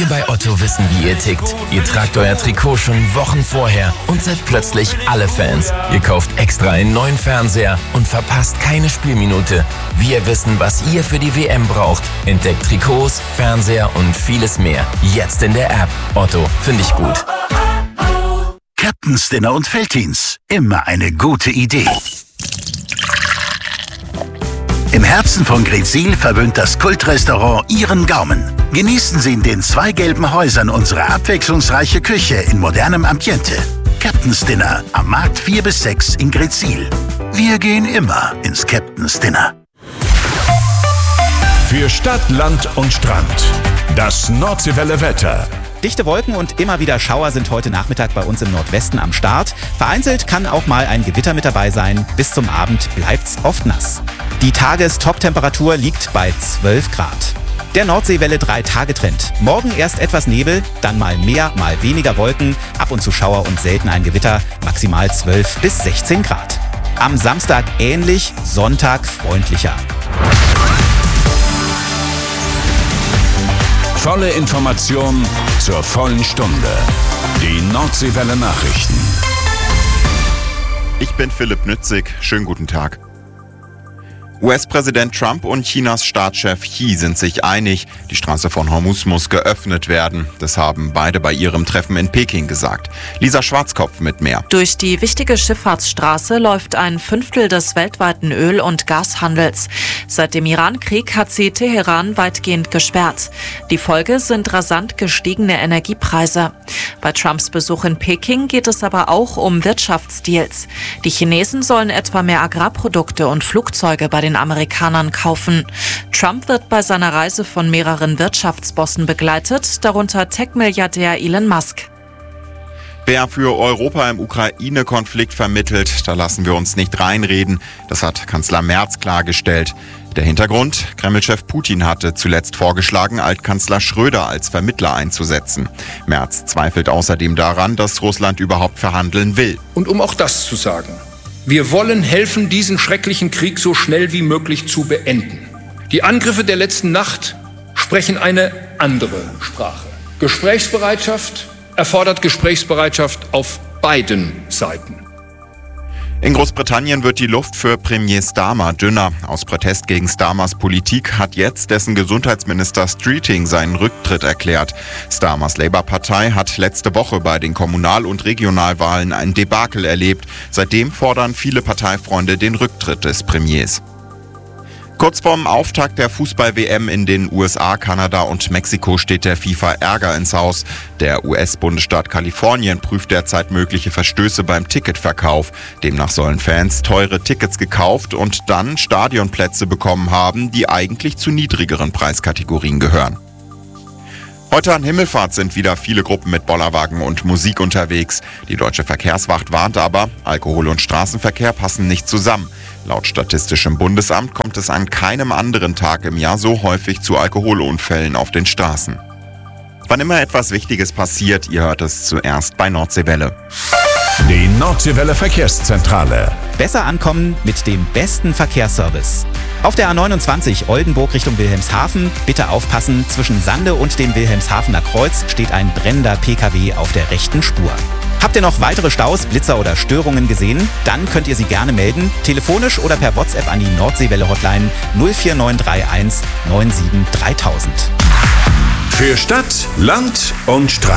Wir bei Otto wissen, wie ihr tickt. Ihr tragt euer Trikot schon Wochen vorher und seid plötzlich alle Fans. Ihr kauft extra einen neuen Fernseher und verpasst keine Spielminute. Wir wissen, was ihr für die WM braucht. Entdeckt Trikots, Fernseher und vieles mehr. Jetzt in der App. Otto, finde ich gut. Captain's Dinner und Veltins. Immer eine gute Idee. Im Herzen von Greetsiel verwöhnt das Kultrestaurant Ihren Gaumen. Genießen Sie in den 2 gelben Häusern unsere abwechslungsreiche Küche in modernem Ambiente. Captain's Dinner am Markt 4 bis 6 in Greetsiel. Wir gehen immer ins Captain's Dinner. Für Stadt, Land und Strand. Das Nordseewelle Wetter. Dichte Wolken und immer wieder Schauer sind heute Nachmittag bei uns im Nordwesten am Start. Vereinzelt kann auch mal ein Gewitter mit dabei sein. Bis zum Abend bleibt's oft nass. Die Tagestop-Temperatur liegt bei 12 Grad. Der Nordseewelle 3-Tage-Trend. Morgen erst etwas Nebel, dann mal mehr, mal weniger Wolken, ab und zu Schauer und selten ein Gewitter, maximal 12 bis 16 Grad. Am Samstag ähnlich, Sonntag freundlicher. Volle Information zur vollen Stunde. Die Nordseewelle Nachrichten. Ich bin Philipp Nützig. Schönen guten Tag. US-Präsident Trump und Chinas Staatschef Xi sind sich einig, die Straße von Hormuz muss geöffnet werden. Das haben beide bei ihrem Treffen in Peking gesagt. Lisa Schwarzkopf mit mehr. Durch die wichtige Schifffahrtsstraße läuft 1/5 des weltweiten Öl- und Gashandels. Seit dem Iran-Krieg hat sie Teheran weitgehend gesperrt. Die Folge sind rasant gestiegene Energiepreise. Bei Trumps Besuch in Peking geht es aber auch um Wirtschaftsdeals. Die Chinesen sollen etwa mehr Agrarprodukte und Flugzeuge bei den Amerikanern kaufen. Trump wird bei seiner Reise von mehreren Wirtschaftsbossen begleitet, darunter Tech-Milliardär Elon Musk. Wer für Europa im Ukraine-Konflikt vermittelt, da lassen wir uns nicht reinreden. Das hat Kanzler Merz klargestellt. Der Hintergrund: Kreml-Chef Putin hatte zuletzt vorgeschlagen, Altkanzler Schröder als Vermittler einzusetzen. Merz zweifelt außerdem daran, dass Russland überhaupt verhandeln will. Und um auch das zu sagen: Wir wollen helfen, diesen schrecklichen Krieg so schnell wie möglich zu beenden. Die Angriffe der letzten Nacht sprechen eine andere Sprache. Gesprächsbereitschaft erfordert Gesprächsbereitschaft auf beiden Seiten. In Großbritannien wird die Luft für Premier Starmer dünner. Aus Protest gegen Starmers Politik hat jetzt dessen Gesundheitsminister Streeting seinen Rücktritt erklärt. Starmers Labour-Partei hat letzte Woche bei den Kommunal- und Regionalwahlen ein Debakel erlebt. Seitdem fordern viele Parteifreunde den Rücktritt des Premiers. Kurz vorm Auftakt der Fußball-WM in den USA, Kanada und Mexiko steht der FIFA Ärger ins Haus. Der US-Bundesstaat Kalifornien prüft derzeit mögliche Verstöße beim Ticketverkauf. Demnach sollen Fans teure Tickets gekauft und dann Stadionplätze bekommen haben, die eigentlich zu niedrigeren Preiskategorien gehören. Heute an Himmelfahrt sind wieder viele Gruppen mit Bollerwagen und Musik unterwegs. Die Deutsche Verkehrswacht warnt aber, Alkohol und Straßenverkehr passen nicht zusammen. Laut Statistischem Bundesamt kommt es an keinem anderen Tag im Jahr so häufig zu Alkoholunfällen auf den Straßen. Wann immer etwas Wichtiges passiert, ihr hört es zuerst bei Nordseewelle. Die Nordseewelle Verkehrszentrale. Besser ankommen mit dem besten Verkehrsservice. Auf der A29 Oldenburg Richtung Wilhelmshaven, bitte aufpassen, zwischen Sande und dem Wilhelmshavener Kreuz steht ein brennender PKW auf der rechten Spur. Habt ihr noch weitere Staus, Blitzer oder Störungen gesehen? Dann könnt ihr sie gerne melden, telefonisch oder per WhatsApp an die Nordseewelle-Hotline 04931 97 3000. Für Stadt, Land und Strand.